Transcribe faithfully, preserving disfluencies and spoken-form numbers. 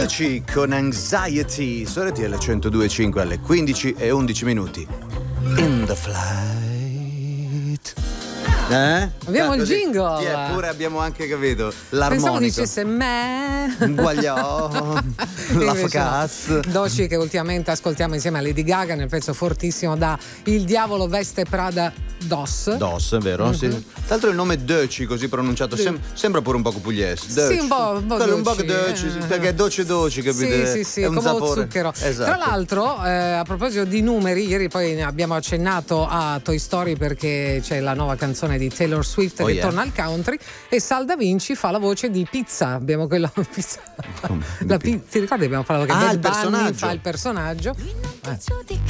Doechii con Anxiety su R T L centodue e cinque alle quindici e undici minuti. In the flight. Eh? Abbiamo ah, il jingle. Yeah, pure abbiamo anche capito l'armonico. Pensavo dicesse me. Guagliò. La focazza. Doechii, che ultimamente ascoltiamo insieme a Lady Gaga nel pezzo fortissimo da Il diavolo veste Prada Dos. Dos, è vero? Mm-hmm. Sì. Tra l'altro il nome Doechii così pronunciato sem- sembra pure un po' pugliese. Sì, un po', un po' un po' Doechii, Doechii, sì, perché è dolce dolce, capite? Sì, sì, sì, è un come sapore. zucchero. Esatto. Tra l'altro, eh, a proposito di numeri, ieri poi abbiamo accennato a Toy Story perché c'è la nuova canzone di Taylor Swift oh, che yeah. torna al country e Sal Da Vinci fa la voce di Pizza. Abbiamo quella pizza. La pi- ti ricordi abbiamo parlato che ah, Bad il Bunny personaggio fa il personaggio? Eh.